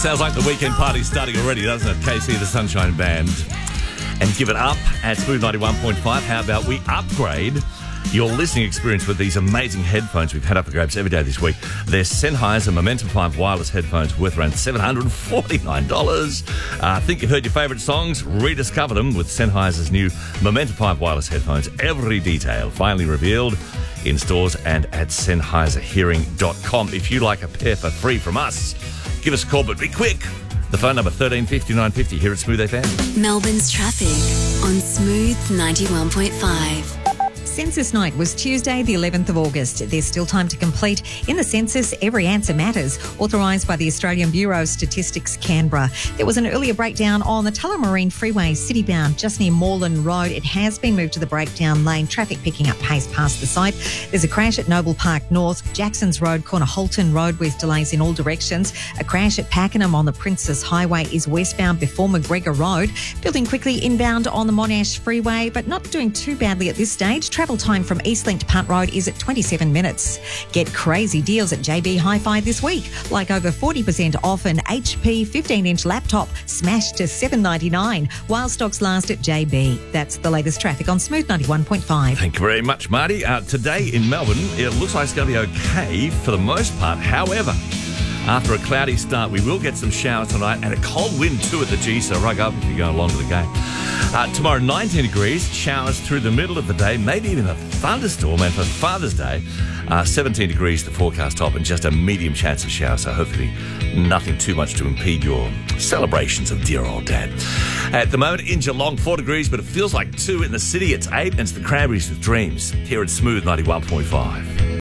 Sounds like the weekend party's starting already, doesn't it? KC, the Sunshine Band. And give it up at Smooth 91.5. How about we upgrade your listening experience with these amazing headphones we've had up for grabs every day this week? They're Sennheiser Momentum 5 wireless headphones worth around $749. I think you've heard your favourite songs. Rediscover them with Sennheiser's new Momentum 5 wireless headphones. Every detail finally revealed in stores and at SennheiserHearing.com. If you'd like a pair for free from us, give us a call, but be quick. The phone number 135950 here at Smooth FM. Melbourne's traffic on Smooth 91.5. Census night was Tuesday, the 11th of August. There's still time to complete. In the census, every answer matters. Authorised by the Australian Bureau of Statistics, Canberra. There was an earlier breakdown on the Tullamarine Freeway, citybbound, just near Moreland Road. It has been moved to the breakdown lane. Traffic picking up pace past the site. There's a crash at Noble Park North, Jacksons Road, corner Holton Road with delays in all directions. A crash at Pakenham on the Princess Highway is westbound before McGregor Road. Building quickly inbound on the Monash Freeway, but not doing too badly at this stage. Travel time from Eastlink to Punt Road is at 27 minutes. Get crazy deals at JB Hi-Fi this week, like over 40% off an HP 15-inch laptop smashed to $799 while stocks last at JB. That's the latest traffic on Smooth 91.5. Thank you very much, Marty. Today in Melbourne, it looks like it's going to be okay for the most part. However, after a cloudy start, we will get some showers tonight and a cold wind too at the G, so rug up if you're going along to the game. Tomorrow, 19 degrees, showers through the middle of the day, maybe even a thunderstorm. And for Father's Day, 17 degrees the forecast top and just a medium chance of showers, so hopefully nothing too much to impede your celebrations of dear old dad. At the moment in Geelong, 4 degrees, but it feels like 2 in the city. It's 8, and it's the Cranberries with Dreams here at Smooth 91.5.